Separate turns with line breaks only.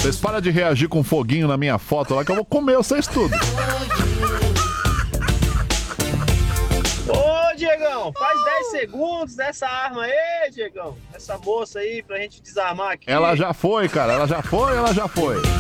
Vocês param de reagir com foguinho na minha foto lá que eu vou comer vocês tudo.
Ô, Diegão, faz 10 segundos dessa arma aí, Diegão. Essa moça aí pra gente desarmar aqui.
Ela já foi, cara. Ela já foi.